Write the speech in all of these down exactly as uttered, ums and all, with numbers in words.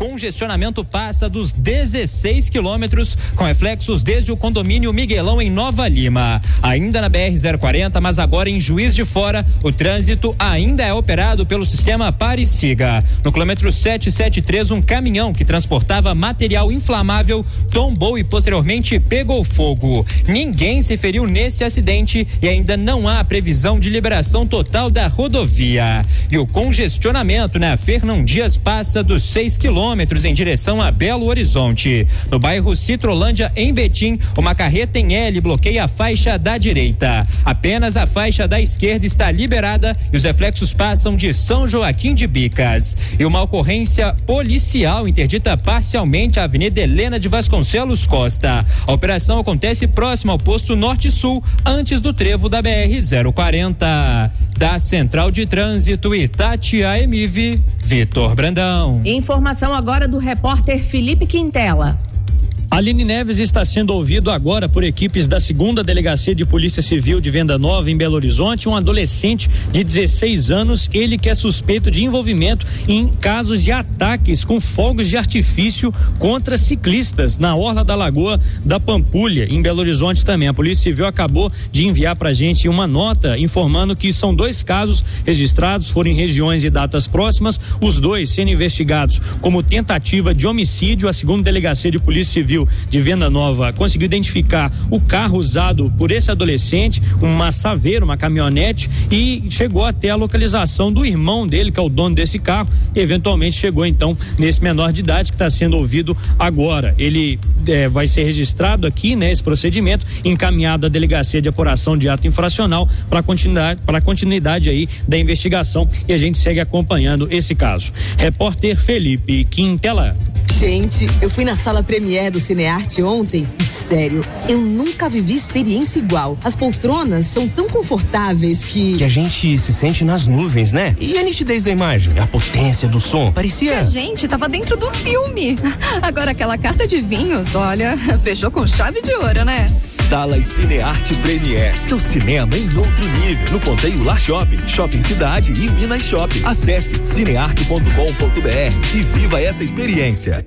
congestionamento passa dos dezesseis quilômetros, com reflexos desde o condomínio Miguelão em Nova Lima. Ainda na B R zero quarenta, mas agora em Juiz de Fora, o trânsito ainda é operado pelo sistema Pare e Siga. No quilômetro setecentos e setenta e três, um caminhão que transportava material inflamável tombou e posteriormente pegou fogo. Ninguém se feriu nesse acidente e ainda não há previsão de liberação total da rodovia. E o congestionamento na Fernão Dias passa dos seis quilômetros em direção a Belo Horizonte. No bairro Citrolândia, em Betim, uma carreta em L bloqueia a faixa da direita. Apenas a faixa da esquerda está liberada e os reflexos passam de São Joaquim de Bicas. E uma ocorrência policial interdita parcialmente a Avenida Helena de Vasconcelos Costa. A operação acontece próximo ao posto Norte-Sul, antes do trevo da B R zero quarenta. Da Central de Trânsito Itatiaia Emive, Vitor Brandão. Informação agora do repórter Felipe Quintela. Aline Neves está sendo ouvido agora por equipes da segunda Delegacia de Polícia Civil de Venda Nova, em Belo Horizonte, um adolescente de dezesseis anos, ele que é suspeito de envolvimento em casos de ataques com fogos de artifício contra ciclistas na Orla da Lagoa da Pampulha, em Belo Horizonte também. A Polícia Civil acabou de enviar pra gente uma nota informando que são dois casos registrados, foram em regiões e datas próximas, os dois sendo investigados como tentativa de homicídio. A segunda Delegacia de Polícia Civil de Venda Nova conseguiu identificar o carro usado por esse adolescente, uma Saveiro, uma caminhonete, e chegou até a localização do irmão dele, que é o dono desse carro, e eventualmente chegou então nesse menor de idade que está sendo ouvido agora. Ele é, vai ser registrado aqui, né, esse procedimento, encaminhado à Delegacia de Apuração de Ato Infracional para continuidade, para continuidade aí da investigação, e a gente segue acompanhando esse caso. Repórter Felipe Quintela. Gente, eu fui na sala Premier do Cinearte ontem e, sério, eu nunca vivi experiência igual. As poltronas são tão confortáveis que... Que a gente se sente nas nuvens, né? E a nitidez da imagem, a potência do som, parecia... Que a gente tava dentro do filme. Agora aquela carta de vinhos, olha, fechou com chave de ouro, né? Salas Cinearte Premier, seu cinema em outro nível. No Ponteio Lar Shopping, Shopping Cidade e Minas Shopping. Acesse cinearte ponto com ponto br e viva essa experiência.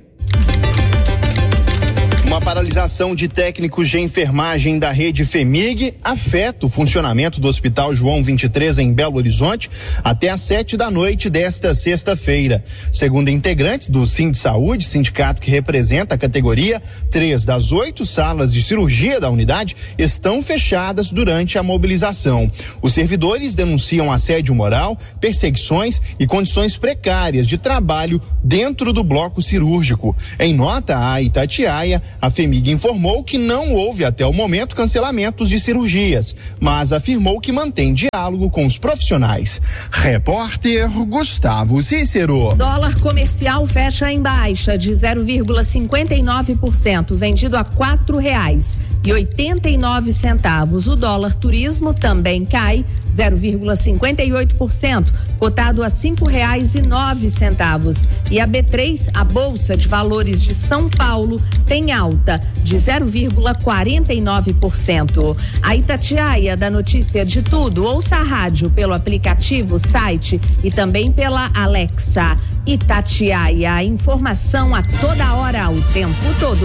Uma paralisação de técnicos de enfermagem da rede FEMIG afeta o funcionamento do Hospital João vinte e três em Belo Horizonte até às sete da noite desta sexta-feira. Segundo integrantes do Sindsaúde, sindicato que representa a categoria, três das oito salas de cirurgia da unidade estão fechadas durante a mobilização. Os servidores denunciam assédio moral, perseguições e condições precárias de trabalho dentro do bloco cirúrgico. Em nota à Itatiaia, a FEMIG informou que não houve até o momento cancelamentos de cirurgias, mas afirmou que mantém diálogo com os profissionais. Repórter Gustavo Cícero. Dólar comercial fecha em baixa de zero vírgula cinquenta e nove por cento, vendido a quatro reais e oitenta e nove centavos. O dólar turismo também cai zero vírgula cinquenta e oito por cento, cotado a cinco reais e nove centavos. E a B três, a Bolsa de Valores de São Paulo, tem alta de zero vírgula quarenta e nove por cento. A Itatiaia da Notícia de Tudo, ouça a rádio pelo aplicativo, site e também pela Alexa. Itatiaia, informação a toda hora, o tempo todo.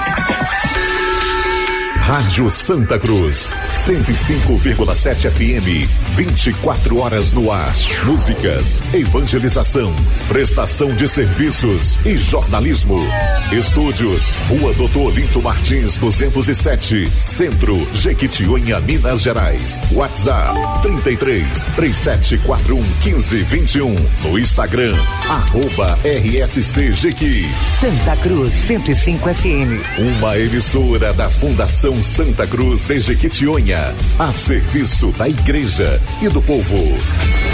Rádio Santa Cruz, cento e cinco vírgula sete F M, vinte e quatro horas no ar. Músicas, evangelização, prestação de serviços e jornalismo. Estúdios, Rua Doutor Olinto Martins, duzentos e sete, Centro, Jequitinhonha, Minas Gerais. WhatsApp, trinta e três, três sete quatro um, quinze, vinte e um. No Instagram, arroba R S C Jequi. Santa Cruz, cento e cinco F M. Uma emissora da Fundação Santa Cruz de Jequitinhonha, a serviço da igreja e do povo.